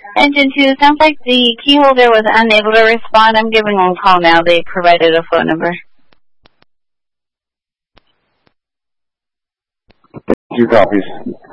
Engine 2, sounds like the key holder was unable to respond. I'm giving them a call now. They provided a phone number. 2 copies.